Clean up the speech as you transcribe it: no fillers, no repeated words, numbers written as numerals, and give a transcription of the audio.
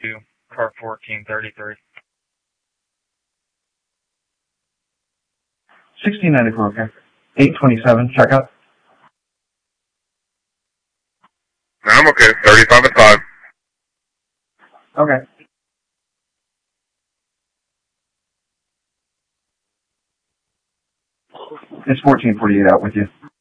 car 1433. 1694, okay. 827, check out. No, I'm okay. 35 and 5. Okay. It's 1448 out with you.